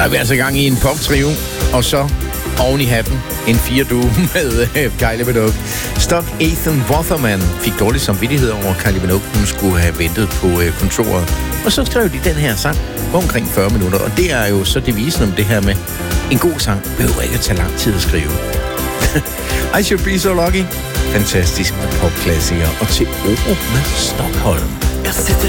Der er vi altså gang i en poptrio, og så oven i hatten en 4-due med Kylie Minogue. Stock Ethan Waterman fik dårlig samvittighed over Kylie Minogue. Hun skulle have ventet på kontoret. Og så skrev de den her sang på omkring 40 minutter. Og det er jo så devisen om det her med, en god sang behøver ikke at tage lang tid at skrive. I Should Be So Lucky. Fantastisk popklassiker. Og til oro med Stockholm. Jag sitter